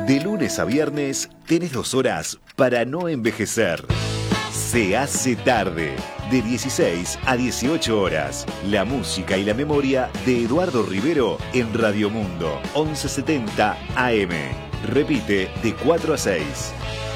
De lunes a viernes tenés 2 horas para no envejecer. Se hace tarde, de 16 a 18 horas. La música y la memoria de Eduardo Rivero en Radio Mundo, 1170 AM. Repite de 4 a 6.